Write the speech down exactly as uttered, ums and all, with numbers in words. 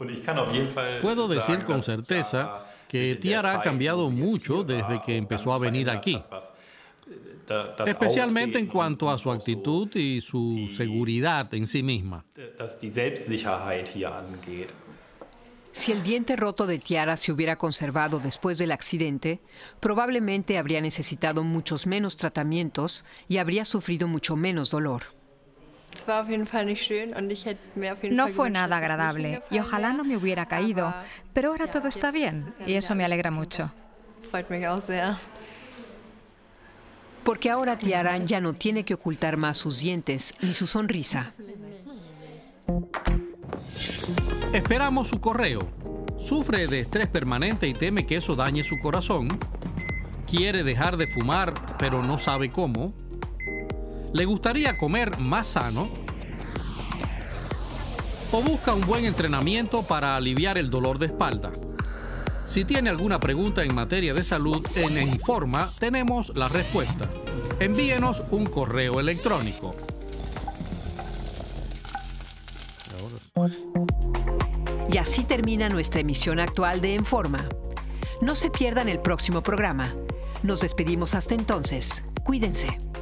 Puedo decir con certeza que Tiara ha cambiado mucho desde que empezó a venir aquí, especialmente en cuanto a su actitud y su seguridad en sí misma. Si el diente roto de Tiara se hubiera conservado después del accidente, probablemente habría necesitado muchos menos tratamientos y habría sufrido mucho menos dolor. No fue nada agradable y ojalá no me hubiera caído, pero ahora todo está bien y eso me alegra mucho. Porque ahora Tiara ya no tiene que ocultar más sus dientes ni su sonrisa. Esperamos su correo. ¿Sufre de estrés permanente y teme que eso dañe su corazón? ¿Quiere dejar de fumar pero no sabe cómo? ¿Le gustaría comer más sano? ¿O busca un buen entrenamiento para aliviar el dolor de espalda? Si tiene alguna pregunta en materia de salud, en Informa tenemos la respuesta. Envíenos un correo electrónico. Y así termina nuestra emisión actual de Informa. No se pierdan el próximo programa. Nos despedimos hasta entonces. Cuídense.